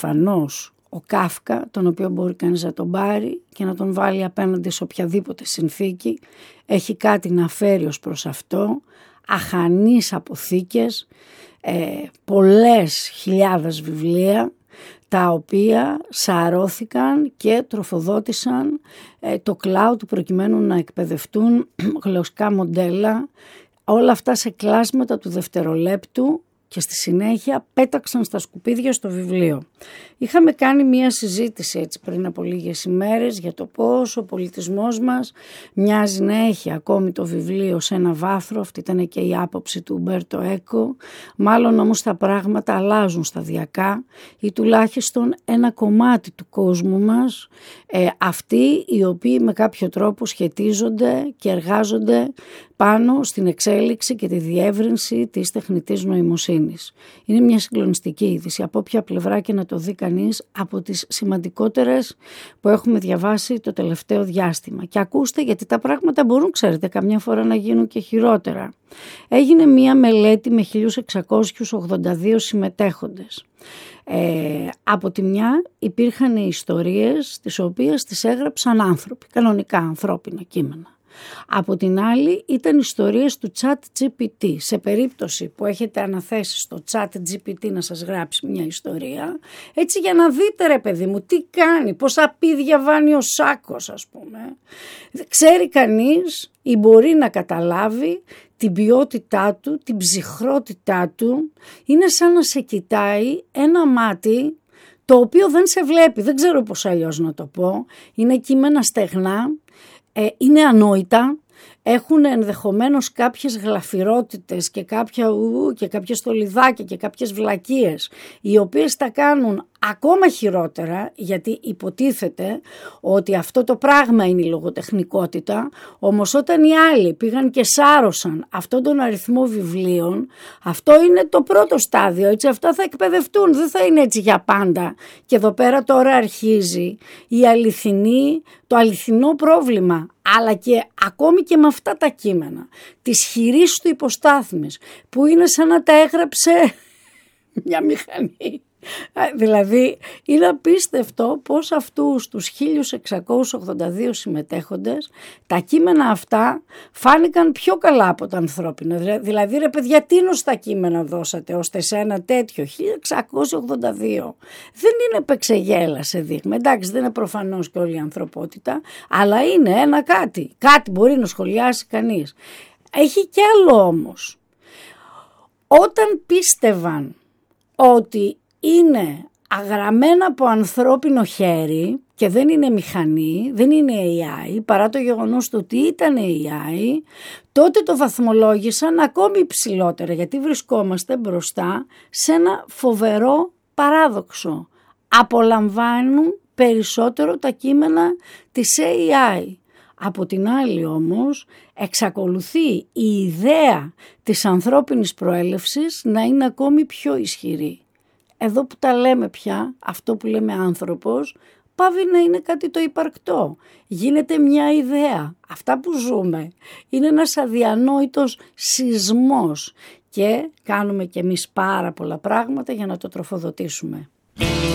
προφανώς ο Κάφκα, τον οποίο μπορεί κανείς να τον πάρει και να τον βάλει απέναντι σε οποιαδήποτε συνθήκη. Έχει κάτι να φέρει ως προς αυτό, αχανείς αποθήκες, πολλές χιλιάδες βιβλία, τα οποία σαρώθηκαν και τροφοδότησαν το cloud προκειμένου να εκπαιδευτούν γλωσσικά μοντέλα, όλα αυτά σε κλάσματα του δευτερολέπτου, και στη συνέχεια πέταξαν στα σκουπίδια στο βιβλίο. Είχαμε κάνει μία συζήτηση έτσι πριν από λίγες ημέρες για το πώς ο πολιτισμός μας μοιάζει να έχει ακόμη το βιβλίο σε ένα βάθρο. Αυτή ήταν και η άποψη του Ουμπέρτο Έκο. Μάλλον όμως τα πράγματα αλλάζουν σταδιακά, ή τουλάχιστον ένα κομμάτι του κόσμου μας, αυτοί οι οποίοι με κάποιο τρόπο σχετίζονται και εργάζονται πάνω στην εξέλιξη και τη διεύρυνση της τεχνητής νοημοσύνης. Είναι μια συγκλονιστική είδηση, από όποια πλευρά και να το δει κανείς, από τις σημαντικότερες που έχουμε διαβάσει το τελευταίο διάστημα. Και ακούστε, γιατί τα πράγματα μπορούν, ξέρετε, καμιά φορά να γίνουν και χειρότερα. Έγινε μια μελέτη με 1682 συμμετέχοντες. Από τη μια υπήρχαν ιστορίες τις οποίες τις έγραψαν άνθρωποι, κανονικά ανθρώπινα κείμενα. Από την άλλη ήταν ιστορίες του ChatGPT. Σε περίπτωση που έχετε αναθέσει στο ChatGPT να σας γράψει μια ιστορία, έτσι για να δείτε ρε παιδί μου τι κάνει, πόσα πίδια βάνει ο σάκος ας πούμε, ξέρει κανείς ή μπορεί να καταλάβει την ποιότητά του, την ψυχρότητά του. Είναι σαν να σε κοιτάει ένα μάτι το οποίο δεν σε βλέπει, δεν ξέρω πώς αλλιώς να το πω. Είναι κείμενα στεγνά, είναι ανόητα, έχουν ενδεχομένως κάποιες γλαφυρότητες και κάποια στολιδάκια και κάποιες βλακίες, οι οποίες τα κάνουν ακόμα χειρότερα, γιατί υποτίθεται ότι αυτό το πράγμα είναι η λογοτεχνικότητα. Όμως όταν οι άλλοι πήγαν και σάρωσαν αυτόν τον αριθμό βιβλίων, αυτό είναι το πρώτο στάδιο, έτσι, αυτά θα εκπαιδευτούν, δεν θα είναι έτσι για πάντα. Και εδώ πέρα τώρα αρχίζει το αληθινό πρόβλημα, αλλά και ακόμη και με αυτά τα κείμενα της χειρής του υποστάθμης, που είναι σαν να τα έγραψε μια μηχανή. Δηλαδή είναι απίστευτο πως αυτούς τους 1682 συμμετέχοντες τα κείμενα αυτά φάνηκαν πιο καλά από τα ανθρώπινα. Δηλαδή ρε παιδιά, τι στα κείμενα δώσατε ώστε σε ένα τέτοιο 1682? Δεν είναι πεξεγέλα σε δείγμα, εντάξει, δεν είναι προφανώς και όλη η ανθρωπότητα, αλλά είναι ένα κάτι μπορεί να σχολιάσει κανείς. Έχει κι άλλο όμως. Όταν πίστευαν ότι είναι αγραμμένα από ανθρώπινο χέρι και δεν είναι μηχανή, δεν είναι AI, παρά το γεγονός του ότι ήταν AI, τότε το βαθμολόγησαν ακόμη υψηλότερα, γιατί βρισκόμαστε μπροστά σε ένα φοβερό παράδοξο. Απολαμβάνουν περισσότερο τα κείμενα της AI. Από την άλλη όμως εξακολουθεί η ιδέα της ανθρώπινης προέλευσης να είναι ακόμη πιο ισχυρή. Εδώ που τα λέμε πια, αυτό που λέμε άνθρωπος, πάβει να είναι κάτι το υπαρκτό. Γίνεται μια ιδέα. Αυτά που ζούμε είναι ένας αδιανόητος σεισμός και κάνουμε κι εμείς πάρα πολλά πράγματα για να το τροφοδοτήσουμε.